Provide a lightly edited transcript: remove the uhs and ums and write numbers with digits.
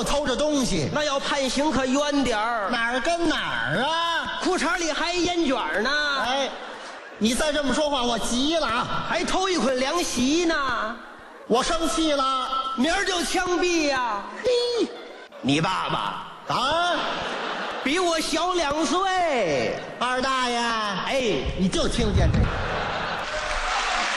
我偷着东西。 那要判刑可冤点儿。 哪儿跟哪儿啊？ 裤衩里还烟卷呢。 哎，你再这么说话，我急了啊！ 还偷一捆凉席呢。 我生气了， 明儿就枪毙呀！ 嘿， 你爸爸啊， 比我小2岁。 二大爷， 哎， 你就听见这个。